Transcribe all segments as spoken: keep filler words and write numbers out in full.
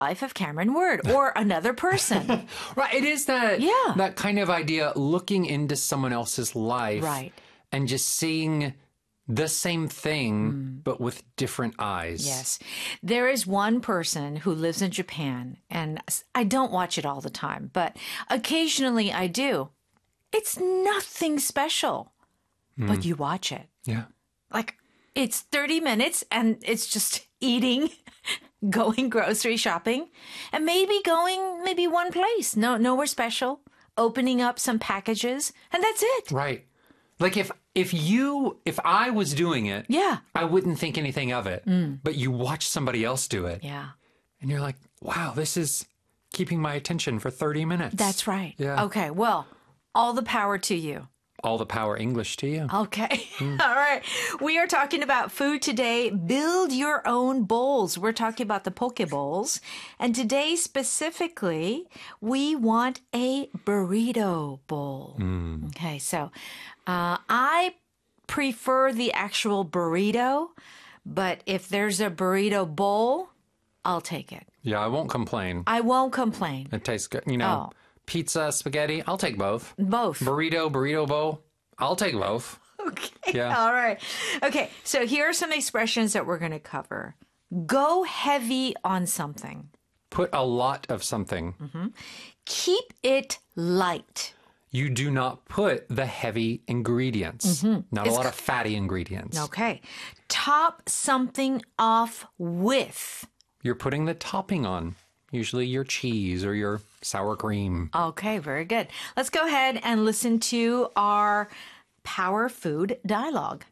life of Cameron Word or another person. Right. It is that, Yeah. that kind of idea, looking into someone else's life. Right. And just seeing the same thing, mm. but with different eyes. Yes. There is one person who lives in Japan, and I don't watch it all the time, but occasionally I do. It's nothing special, mm. but you watch it. Yeah. Like, it's thirty minutes, and it's just eating, going grocery shopping, and maybe going maybe one place. No, nowhere special. Opening up some packages, and that's it. Right. Like if if you if I was doing it, yeah, I wouldn't think anything of it. Mm. But you watch somebody else do it. Yeah. And you're like, wow, this is keeping my attention for thirty minutes. That's right. Yeah. Okay. Well, all the power to you. All the power English to you. Okay. Mm. All right. We are talking about food today. Build your own bowls. We're talking about the poke bowls. And today specifically, we want a burrito bowl. Mm. Okay. So uh, I prefer the actual burrito, but if there's a burrito bowl, I'll take it. Yeah, I won't complain. I won't complain. It tastes good. You know. Oh. Pizza, spaghetti, I'll take both. Both. Burrito, burrito bowl, I'll take both. Okay. Yeah. All right. Okay. So here are some expressions that we're going to cover. Go heavy on something. Put a lot of something. Mm-hmm. Keep it light. You do not put the heavy ingredients. Mm-hmm. Not it's a lot of fatty ingredients. Okay. Top something off with. You're putting the topping on. Usually your cheese or your sour cream. Okay, very good. Let's go ahead and listen to our Power Food Dialogue.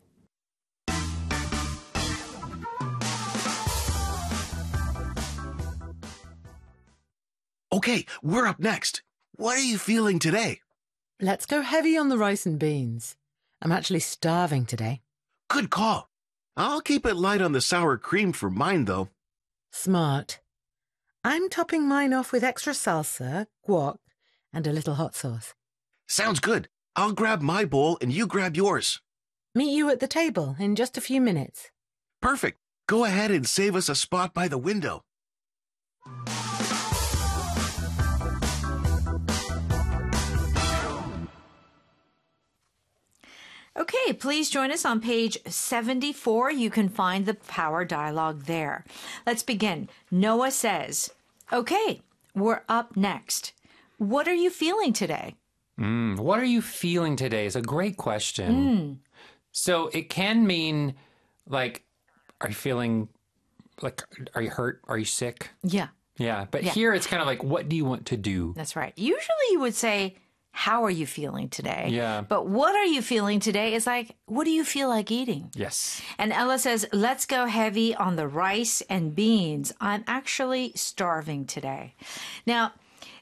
Okay, we're up next. What are you feeling today? Let's go heavy on the rice and beans. I'm actually starving today. Good call. I'll keep it light on the sour cream for mine, though. Smart. I'm topping mine off with extra salsa, guac, and a little hot sauce. Sounds good. I'll grab my bowl and you grab yours. Meet you at the table in just a few minutes. Perfect. Go ahead and save us a spot by the window. Okay, please join us on page seventy-four. You can find the power dialogue there. Let's begin. Noah says, okay, we're up next. What are you feeling today? Mm, what are you feeling today is a great question. Mm. So it can mean, like, are you feeling, like, are you hurt? Are you sick? Yeah. Yeah, but yeah. here it's kind of like, what do you want to do? That's right. Usually you would say, how are you feeling today? Yeah. But what are you feeling today is like, what do you feel like eating? Yes. And Ella says, let's go heavy on the rice and beans. I'm actually starving today. Now,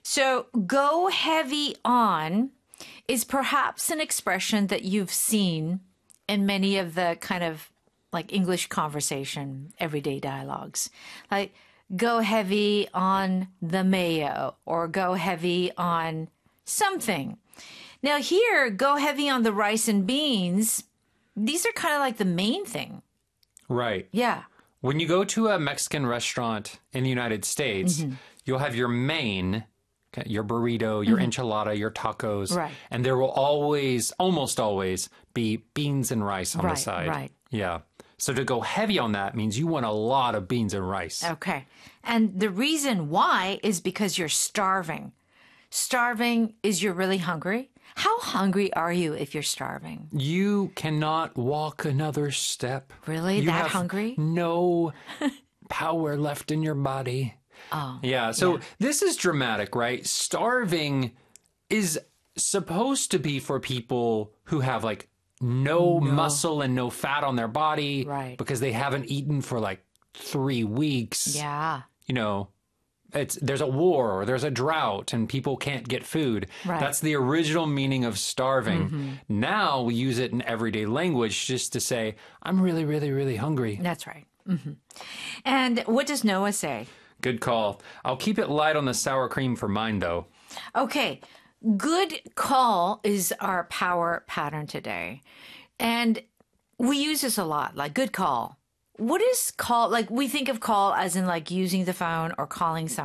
so go heavy on is perhaps an expression that you've seen in many of the kind of like English conversation, everyday dialogues. Like, go heavy on the mayo or go heavy on something. Now here, go heavy on the rice and beans. These are kind of like the main thing. Right. Yeah. When you go to a Mexican restaurant in the United States, mm-hmm. you'll have your main, your burrito, your mm-hmm. enchilada, your tacos. Right. And there will always, almost always, be beans and rice on right, the side. Right. Yeah. So to go heavy on that means you want a lot of beans and rice. Okay. And the reason why is because you're starving. Starving is you're really hungry. How hungry are you if you're starving? You cannot walk another step. Really? You that have hungry? No power left in your body. Oh. Yeah. So yeah. this is dramatic, right? Starving is supposed to be for people who have like no, no. muscle and no fat on their body. Right. Because they haven't eaten for like three weeks. Yeah. You know. It's there's a war or there's a drought and people can't get food. Right. That's the original meaning of starving. Mm-hmm. Now we use it in everyday language just to say, I'm really, really, really hungry. That's right. Mm-hmm. And what does Noah say? Good call. I'll keep it light on the sour cream for mine, though. Okay. Good call is our power pattern today. And we use this a lot, like good call. what is call? Like we think of call as in like using the phone or calling someone.